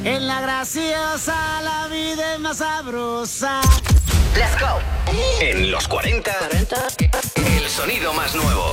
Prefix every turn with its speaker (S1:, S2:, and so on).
S1: En la graciosa la vida es más sabrosa.
S2: Let's go. En los 40, el sonido más nuevo.